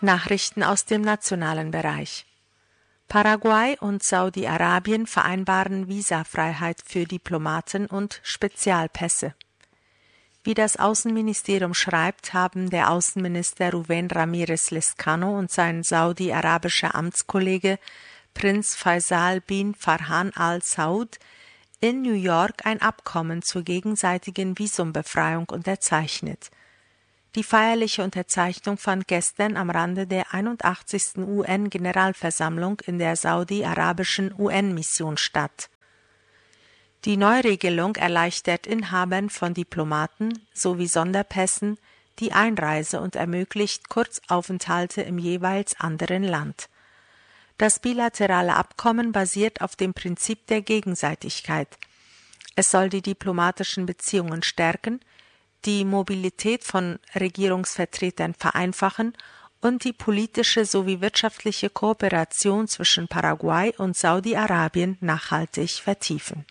Nachrichten aus dem nationalen Bereich. Paraguay und Saudi-Arabien vereinbaren Visafreiheit für Diplomaten und Spezialpässe. Wie das Außenministerium schreibt, haben der Außenminister Rubén Ramírez Lezcano und sein saudi-arabischer Amtskollege Prinz Faisal bin Farhan Al Saud in New York ein Abkommen zur gegenseitigen Visumbefreiung unterzeichnet. Die feierliche Unterzeichnung fand gestern am Rande der 81. UN-Generalversammlung in der saudi-arabischen UN-Mission statt. Die Neuregelung erleichtert Inhabern von Diplomaten sowie Sonderpässen die Einreise und ermöglicht Kurzaufenthalte im jeweils anderen Land. Das bilaterale Abkommen basiert auf dem Prinzip der Gegenseitigkeit. Es soll die diplomatischen Beziehungen stärken, die Mobilität von Regierungsvertretern vereinfachen und die politische sowie wirtschaftliche Kooperation zwischen Paraguay und Saudi-Arabien nachhaltig vertiefen.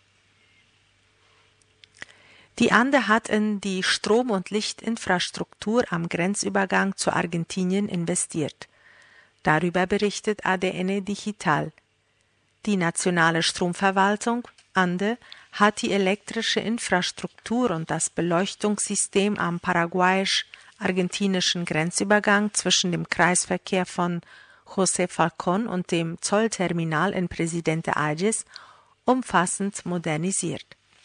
Die Ande hat in die Strom- und Lichtinfrastruktur am Grenzübergang zu Argentinien investiert. Darüber berichtet ADN Digital. Die nationale Stromverwaltung, Ande, hat die elektrische Infrastruktur und das Beleuchtungssystem am paraguayisch-argentinischen Grenzübergang zwischen dem Kreisverkehr von José Falcón und dem Zollterminal in Presidente Ayes umfassend modernisiert.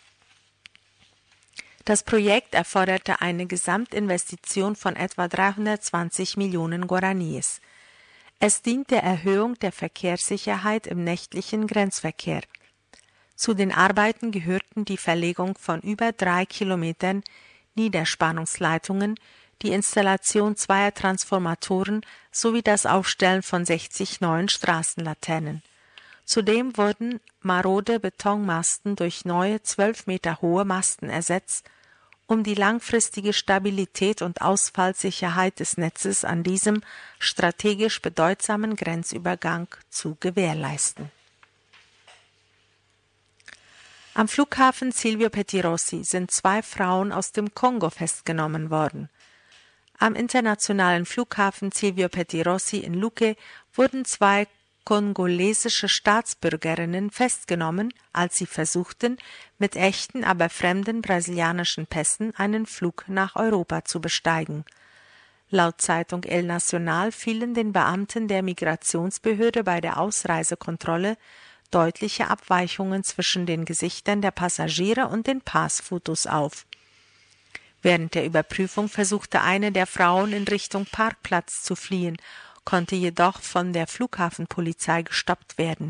Das Projekt erforderte eine Gesamtinvestition von etwa 320 Millionen Guaraníes. Es dient der Erhöhung der Verkehrssicherheit im nächtlichen Grenzverkehr. Zu den Arbeiten gehörten die Verlegung von über 3 Kilometern Niederspannungsleitungen, die Installation 2 Transformatoren sowie das Aufstellen von 60 neuen Straßenlaternen. Zudem wurden marode Betonmasten durch neue 12 Meter hohe Masten ersetzt, um die langfristige Stabilität und Ausfallsicherheit des Netzes an diesem strategisch bedeutsamen Grenzübergang zu gewährleisten. Am Flughafen Silvio Pettirossi sind 2 Frauen aus dem Kongo festgenommen worden. Am internationalen Flughafen Silvio Pettirossi in Luque wurden 2 kongolesische Staatsbürgerinnen festgenommen, als sie versuchten, mit echten, aber fremden brasilianischen Pässen einen Flug nach Europa zu besteigen. Laut Zeitung El Nacional fielen den Beamten der Migrationsbehörde bei der Ausreisekontrolle deutliche Abweichungen zwischen den Gesichtern der Passagiere und den Passfotos auf. Während der Überprüfung versuchte eine der Frauen in Richtung Parkplatz zu fliehen, konnte jedoch von der Flughafenpolizei gestoppt werden.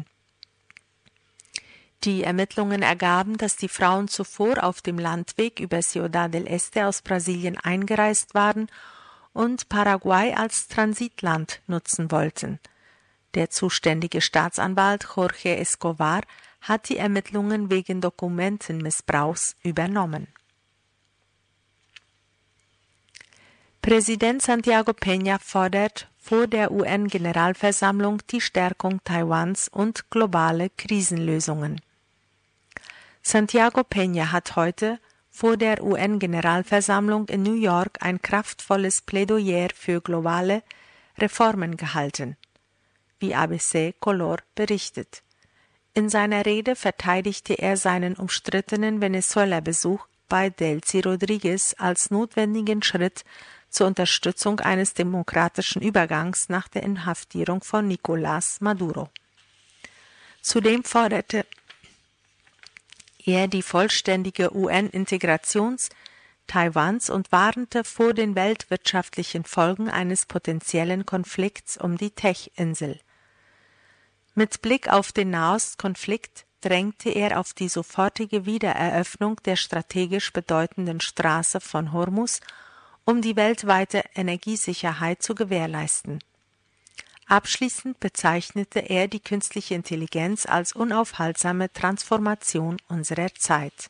Die Ermittlungen ergaben, dass die Frauen zuvor auf dem Landweg über Ciudad del Este aus Brasilien eingereist waren und Paraguay als Transitland nutzen wollten. Der zuständige Staatsanwalt Jorge Escobar hat die Ermittlungen wegen Dokumentenmissbrauchs übernommen. Präsident Santiago Peña fordert vor der UN-Generalversammlung die Stärkung Taiwans und globale Krisenlösungen. Santiago Peña hat heute vor der UN-Generalversammlung in New York ein kraftvolles Plädoyer für globale Reformen gehalten, wie ABC Color berichtet. In seiner Rede verteidigte er seinen umstrittenen Venezuela-Besuch bei Delcy Rodriguez als notwendigen Schritt zur Unterstützung eines demokratischen Übergangs nach der Inhaftierung von Nicolás Maduro. Zudem forderte er die vollständige UN-Integration Taiwans und warnte vor den weltwirtschaftlichen Folgen eines potenziellen Konflikts um die Tech-Insel. Mit Blick auf den Nahostkonflikt drängte er auf die sofortige Wiedereröffnung der strategisch bedeutenden Straße von Hormuz, um die weltweite Energiesicherheit zu gewährleisten. Abschließend bezeichnete er die künstliche Intelligenz als unaufhaltsame Transformation unserer Zeit.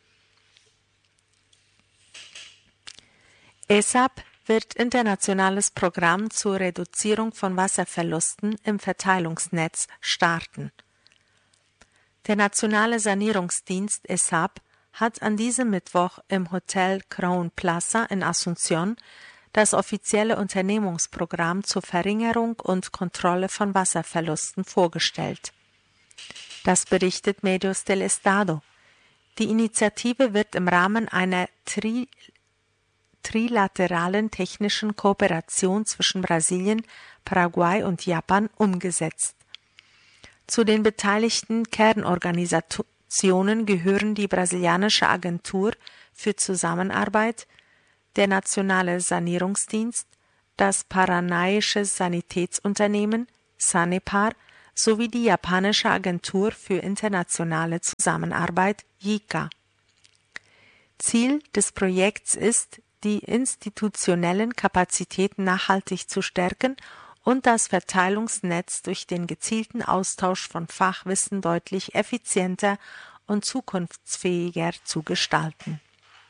ESAP wird internationales Programm zur Reduzierung von Wasserverlusten im Verteilungsnetz starten. Der Nationale Sanierungsdienst ESAP hat an diesem Mittwoch im Hotel Crown Plaza in Asunción das offizielle Unternehmungsprogramm zur Verringerung und Kontrolle von Wasserverlusten vorgestellt. Das berichtet Medios del Estado. Die Initiative wird im Rahmen einer trilateralen technischen Kooperation zwischen Brasilien, Paraguay und Japan umgesetzt. Zu den beteiligten Kernorganisationen gehören die brasilianische Agentur für Zusammenarbeit, der Nationale Sanierungsdienst, das paranaische Sanitätsunternehmen Sanepar sowie die japanische Agentur für internationale Zusammenarbeit JICA. Ziel des Projekts ist, die institutionellen Kapazitäten nachhaltig zu stärken und das Verteilungsnetz durch den gezielten Austausch von Fachwissen deutlich effizienter und zukunftsfähiger zu gestalten.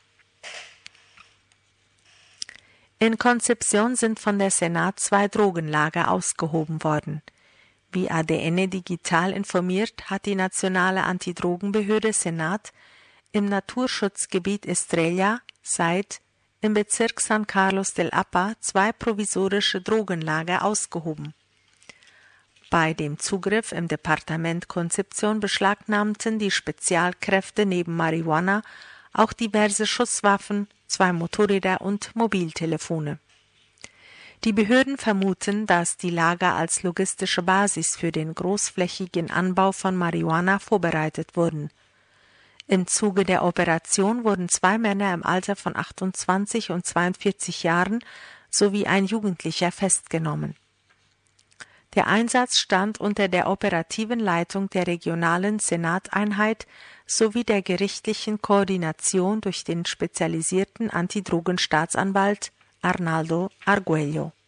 In Concepción sind von der Senat 2 Drogenlager ausgehoben worden. Wie ADN Digital informiert, hat die nationale Antidrogenbehörde Senat im Naturschutzgebiet Estrella seit im Bezirk San Carlos del Apa 2 provisorische Drogenlager ausgehoben. Bei dem Zugriff im Departement Concepción beschlagnahmten die Spezialkräfte neben Marihuana auch diverse Schusswaffen, 2 Motorräder und Mobiltelefone. Die Behörden vermuten, dass die Lager als logistische Basis für den großflächigen Anbau von Marihuana vorbereitet wurden. Im Zuge der Operation wurden 2 Männer im Alter von 28 und 42 Jahren sowie ein Jugendlicher festgenommen. Der Einsatz stand unter der operativen Leitung der regionalen Senateinheit sowie der gerichtlichen Koordination durch den spezialisierten Antidrogenstaatsanwalt Arnaldo Arguello.